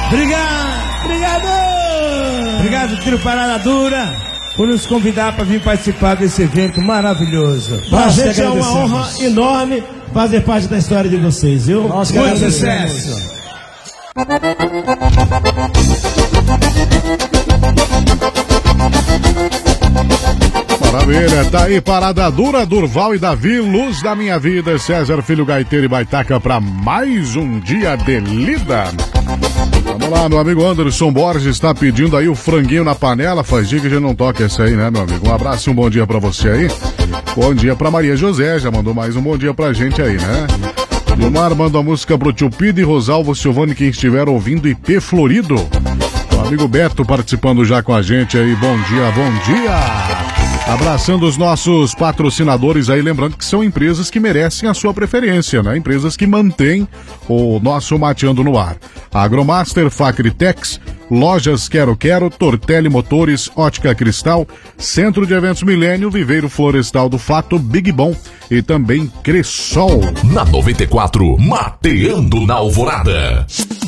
Obrigado, Trio Parada Dura, por nos convidar para vir participar desse evento maravilhoso. Pra gente é uma honra enorme fazer parte da história de vocês, viu? Muito sucesso. Maravilha, tá aí Parada Dura, Durval e Davi, Luz da Minha Vida, César Filho Gaiteiro e Baitaca pra mais um dia de lida. Vamos lá, meu amigo Anderson Borges está pedindo aí o franguinho na panela, faz dia que a gente não toca essa aí, né, meu amigo? Um abraço e um bom dia pra você aí. Bom dia pra Maria José, já mandou mais um bom dia pra gente aí, né? Gilmar manda a música pro Tio Pido e Rosalvo Silvani, quem estiver ouvindo IP Florido. O amigo Beto participando já com a gente aí, bom dia, bom dia! Abraçando os nossos patrocinadores aí, lembrando que são empresas que merecem a sua preferência, né? Empresas que mantêm o nosso Mateando no ar. Agromaster, Facritex, Lojas Quero Quero, Tortelli Motores, Ótica Cristal, Centro de Eventos Milênio, Viveiro Florestal do Fato, Big Bom e também Cressol. Na 94, Mateando na Alvorada.